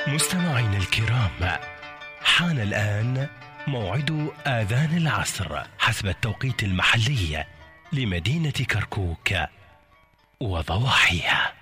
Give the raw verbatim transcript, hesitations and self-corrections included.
مستمعينا الكرام، حان الآن موعد آذان العصر حسب التوقيت المحلي لمدينة كركوك وضواحيها.